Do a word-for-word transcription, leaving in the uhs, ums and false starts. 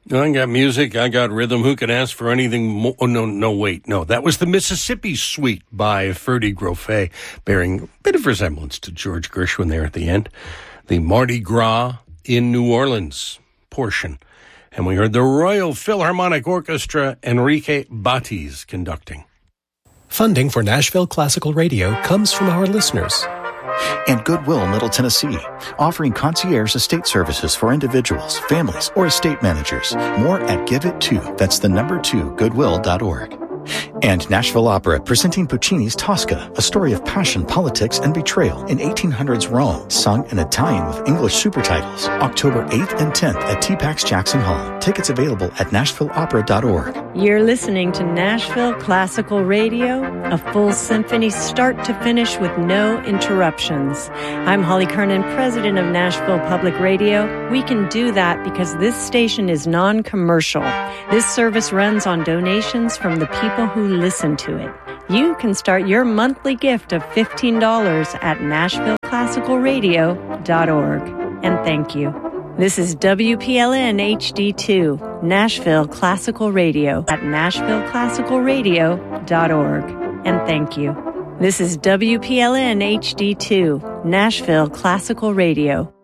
I got music, I got rhythm. Who can ask for anything more? Oh, no, no, wait. No, that was the Mississippi Suite by Ferdy Grofé, bearing a bit of resemblance to George Gershwin there at the end. The Mardi Gras in New Orleans portion. And we heard the Royal Philharmonic Orchestra, Enrique Batiz, conducting. Funding for Nashville Classical Radio comes from our listeners. And Goodwill Middle Tennessee, offering concierge estate services for individuals, families, or estate managers. More at Give It To. That's the number two, goodwill dot org. And Nashville Opera, presenting Puccini's Tosca, a story of passion, politics, and betrayal in eighteen hundreds Rome, sung in Italian with English super titles. October eighth and tenth at T PAX Jackson Hall. Tickets available at nashville opera dot org. You're listening to Nashville Classical Radio, a full symphony start to finish with no interruptions. I'm Holly Kernan, president of Nashville Public Radio. We can do that because this station is non-commercial. This service runs on donations from the people who listen to it. You can start your monthly gift of fifteen dollars at nashville classical radio dot org. And thank you. This is W P L N H D two, Nashville Classical Radio at nashville classical radio dot org. And thank you. This is W P L N H D two, Nashville Classical Radio.